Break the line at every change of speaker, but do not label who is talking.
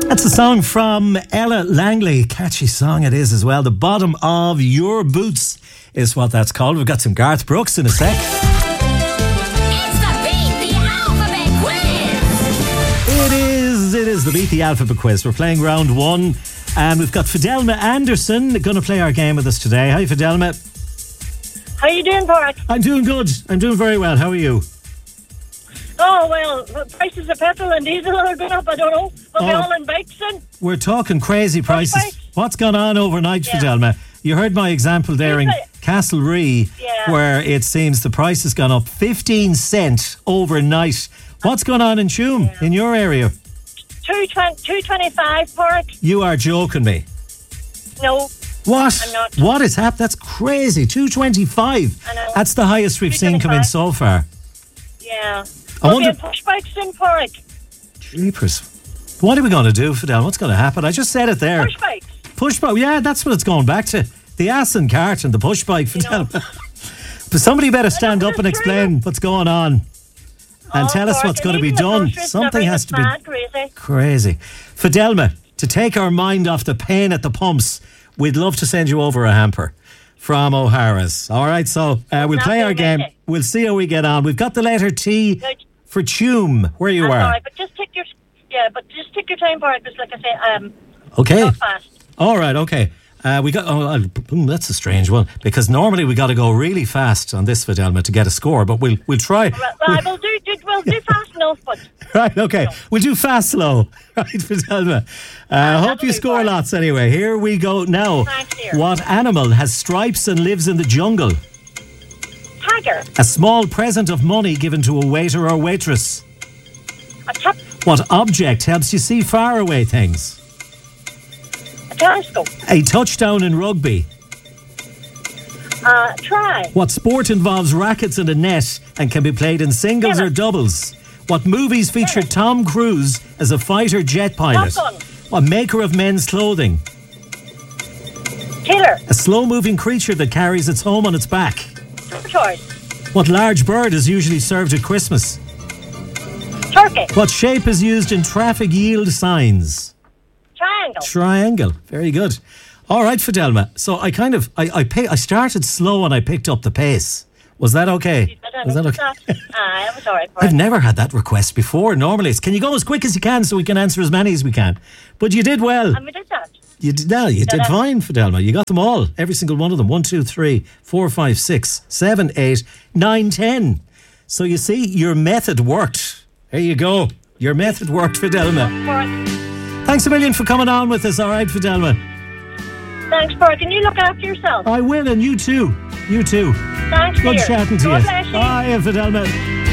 That's a song from Ella Langley. Catchy song it is as well. The Bottom of Your Boots is what that's called. We've got some Garth Brooks in a sec.
It's the Beat the Alphabet Quiz.
It is the Beat the Alphabet Quiz. We're playing round one and we've got Fidelma Anderson going to play our game with us today. Hi Fidelma.
How you doing, Park?
I'm doing good. I'm doing very well. How are you?
Oh, well, the prices of petrol and diesel are going up, I don't know. But we're all in bikes then.
We're talking crazy prices.
Bikes.
What's gone on overnight, Fidelma? You heard my example there in Castlerea, where it seems the price has gone up 15 cent overnight. What's going on in Tuam, in your area?
225, Park.
You are joking me.
No.
What?
I'm not.
What is happening? That's crazy. 225.
I know.
That's the highest we've seen come in so far.
Yeah.
I wonder.
Push bikes in, Park.
Jeepers. What are we going to do, Fidel? What's going to happen? I just said it there.
Push bikes.
Push bike. Yeah, that's what it's going back to. The ass and cart and the push bike, Fidel. But somebody better stand up and explain what's going on. And tell us what's going to be done. Something has to be crazy. Fidelma, to take our mind off the pain at the pumps, we'd love to send you over a hamper from O'Hara's. All right, so we'll play our game. We'll see how we get on. We've got the letter T for Tuam, where you are.
Sorry, but just take your time, Park. Because, like I say,
okay.
not fast.
All right, okay. We got. That's a strange one because normally we got to go really fast on this, Fidelma, to get a score. But we'll try.
We'll do fast enough, but
right. Okay, we'll do fast, slow. Right, Fidelma. Hope you score lots. Anyway, here we go now.
Thanks, dear.
What animal has stripes and lives in the jungle?
Tiger.
A small present of money given to a waiter or waitress.
A tap.
What object helps you see far away things?
A telescope.
A touchdown in rugby.
Try.
What sport involves rackets and a net and can be played in singles or doubles? What movies feature Tom Cruise as a fighter jet pilot?
Top Gun.
What maker of men's clothing?
Taylor.
A slow-moving creature that carries its home on its back.
Choice.
What large bird is usually served at Christmas?
Turkey.
What shape is used in traffic yield signs?
Triangle.
Triangle. Very good. All right, Fidelma. So I started slow and I picked up the pace. Was that okay? Was that okay?
That was all right.
I've never had that request before. Normally it's, can you go as quick as you can so we can answer as many as we can? But you did well.
And we did that.
You did fine, Fidelma. You got them all. Every single one of them. 1, 2, 3, 4, 5, 6, 7, 8, 9, 10. So you see, your method worked. There you go. Your method worked, Fidelma. Thanks a million for coming on with us. All right, Fidelma.
Thanks, Park. Can you look after yourself?
I will, and you too. You too.
Thanks,
Good
dear.
chatting to
God
you.
bless you.
Bye, Fidelma.